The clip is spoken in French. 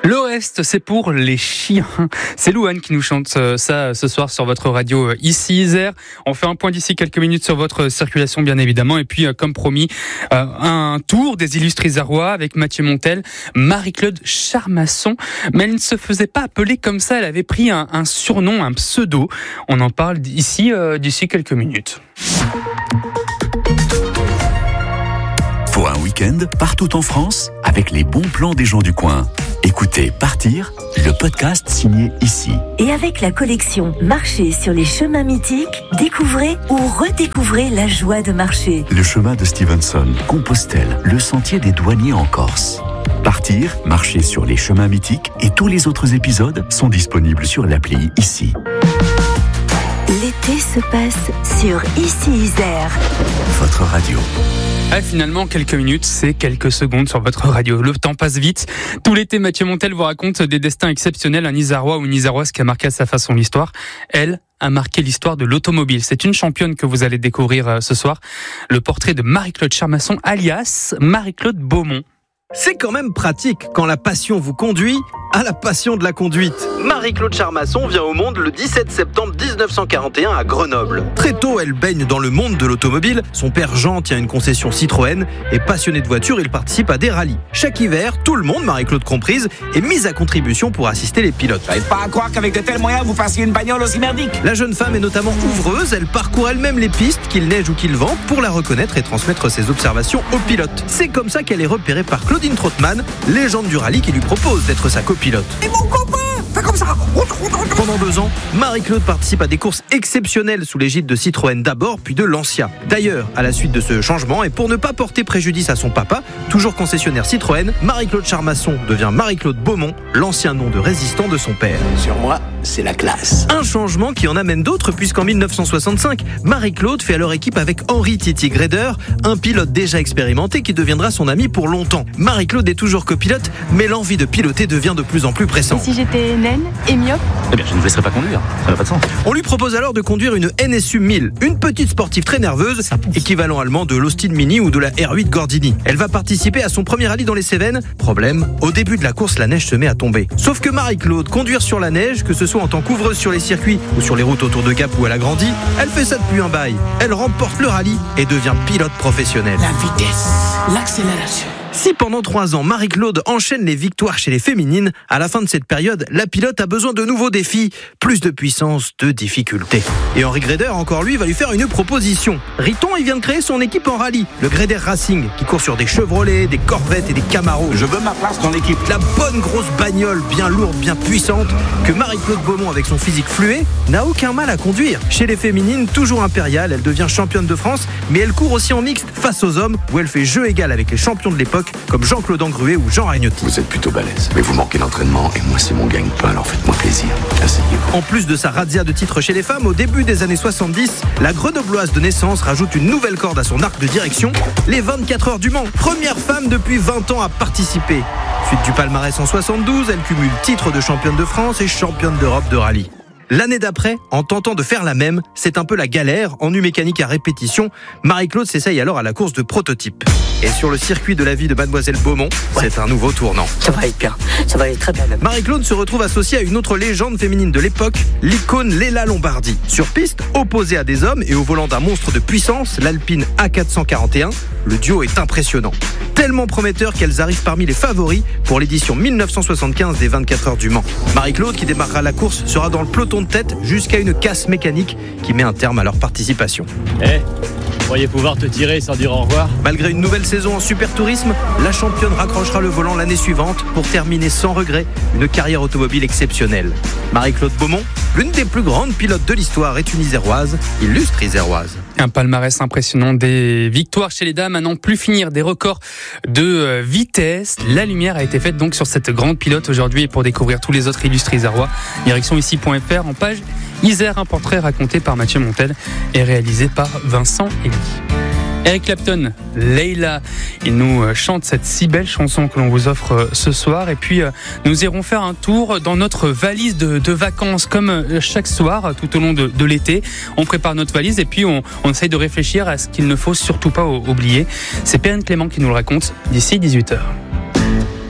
Le reste, c'est pour les chiens. C'est Louane qui nous chante ça ce soir sur votre radio ici Isère. On fait un point d'ici quelques minutes sur votre circulation bien évidemment. Et puis comme promis, un tour des illustres isérois avec Mathieu Montel, Marie-Claude Charmasson. Mais elle ne se faisait pas appeler comme ça, elle avait pris un surnom, un pseudo. On en parle d'ici quelques minutes. Pour un week-end, partout en France, avec les bons plans des gens du coin. Écoutez Partir, le podcast signé ici. Et avec la collection Marcher sur les chemins mythiques, découvrez ou redécouvrez la joie de marcher. Le chemin de Stevenson, Compostelle, le sentier des douaniers en Corse. Partir, marcher sur les chemins mythiques et tous les autres épisodes sont disponibles sur l'appli ici. L'été se passe sur Ici Isère. Votre radio. Finalement, quelques minutes, c'est quelques secondes sur votre radio. Le temps passe vite. Tout l'été, Mathieu Montel vous raconte des destins exceptionnels. Un Isérois ou une Iséroise qui a marqué à sa façon l'histoire. Elle a marqué l'histoire de l'automobile. C'est une championne que vous allez découvrir ce soir. Le portrait de Marie-Claude Charmasson, alias Marie-Claude Beaumont. C'est quand même pratique quand la passion vous conduit à la passion de la conduite. Marie-Claude Charmasson vient au monde le 17 septembre 1941 à Grenoble. Très tôt, elle baigne dans le monde de l'automobile. Son père Jean tient une concession Citroën et passionné de voitures, il participe à des rallyes. Chaque hiver, tout le monde, Marie-Claude comprise, est mise à contribution pour assister les pilotes. J'arrive pas à croire qu'avec de tels moyens, vous fassiez une bagnole aussi merdique. La jeune femme est notamment ouvreuse, elle parcourt elle-même les pistes, qu'il neige ou qu'il vente, pour la reconnaître et transmettre ses observations aux pilotes. C'est comme ça qu'elle est repérée par Claudine Trottmann, légende du rallye qui lui propose d'être sa copilote. Et mon copain, fais comme ça. Pendant 2 ans, Marie-Claude participe à des courses exceptionnelles sous l'égide de Citroën d'abord, puis de Lancia. D'ailleurs, à la suite de ce changement, et pour ne pas porter préjudice à son papa, toujours concessionnaire Citroën, Marie-Claude Charmasson devient Marie-Claude Beaumont, l'ancien nom de résistant de son père. Sur moi, c'est la classe. Un changement qui en amène d'autres, puisqu'en 1965, Marie-Claude fait alors équipe avec Henri Titi Greder, un pilote déjà expérimenté qui deviendra son ami pour longtemps. Marie-Claude est toujours copilote, mais l'envie de piloter devient de plus en plus pressante. Si j'étais naine et myope, eh bien, je ne vous laisserai pas conduire. Ça n'a pas de sens. On lui propose alors de conduire une NSU 1000, une petite sportive très nerveuse, équivalent allemand de l'Austin Mini ou de la R8 Gordini. Elle va participer à son premier rallye dans les Cévennes. Problème, au début de la course, la neige se met à tomber. Sauf que Marie-Claude, conduire sur la neige, que ce soit en tant qu'ouvreuse sur les circuits ou sur les routes autour de Gap où elle a grandi, elle fait ça depuis un bail. Elle remporte le rallye et devient pilote professionnelle. La vitesse, l'accélération. Si pendant 3 ans, Marie-Claude enchaîne les victoires chez les féminines, à la fin de cette période, la pilote a besoin de nouveaux défis, plus de puissance, de difficultés. Et Henri Greder, encore lui, va lui faire une proposition. Riton, il vient de créer son équipe en rallye, le Greder Racing, qui court sur des Chevrolet, des Corvettes et des Camaro. Je veux ma place dans l'équipe. La bonne grosse bagnole, bien lourde, bien puissante, que Marie-Claude Beaumont, avec son physique fluet, n'a aucun mal à conduire. Chez les féminines, toujours impériale, elle devient championne de France, mais elle court aussi en mixte face aux hommes, où elle fait jeu égal avec les champions de l'époque, comme Jean-Claude Engruet ou Jean Ragnotti. Vous êtes plutôt balèze, mais vous manquez d'entraînement et moi c'est mon gagne-pain, alors faites-moi plaisir. Asseyez-vous. En plus de sa razzia de titres chez les femmes, au début des années 70, la grenobloise de naissance rajoute une nouvelle corde à son arc de direction, les 24 heures du Mans. Première femme depuis 20 ans à participer. Suite du palmarès en 72, elle cumule titre de championne de France et championne d'Europe de rallye. L'année d'après, en tentant de faire la même, c'est un peu la galère, en mécanique à répétition. Marie-Claude s'essaye alors à la course de prototype. Et sur le circuit de la vie de Mademoiselle Beaumont, c'est un nouveau tournant. Ça va être bien, ça va aller très bien. Marie-Claude se retrouve associée à une autre légende féminine de l'époque, l'icône Léla Lombardi. Sur piste, opposée à des hommes et au volant d'un monstre de puissance, l'Alpine A441, le duo est impressionnant. Tellement prometteur qu'elles arrivent parmi les favoris pour l'édition 1975 des 24 heures du Mans. Marie-Claude, qui démarrera la course, sera dans le peloton de tête jusqu'à une casse mécanique qui met un terme à leur participation. Vous croyez pouvoir te tirer sans dire au revoir ? Malgré une nouvelle saison en super tourisme, la championne raccrochera le volant l'année suivante pour terminer sans regret une carrière automobile exceptionnelle. Marie-Claude Beaumont, l'une des plus grandes pilotes de l'histoire, est une iséroise, illustre iséroise. Un palmarès impressionnant, des victoires chez les dames à n'en plus finir, des records de vitesse. La lumière a été faite donc sur cette grande pilote aujourd'hui, et pour découvrir tous les autres illustres isérois, direction ici.fr en page Isère, un portrait raconté par Mathieu Montel et réalisé par Vincent Elie. Eric Clapton, Leila, il nous chante cette si belle chanson que l'on vous offre ce soir. Et puis nous irons faire un tour dans notre valise de vacances, comme chaque soir tout au long de l'été. On prépare notre valise et puis on essaye de réfléchir à ce qu'il ne faut surtout pas oublier. C'est Perrine Clément qui nous le raconte d'ici 18h.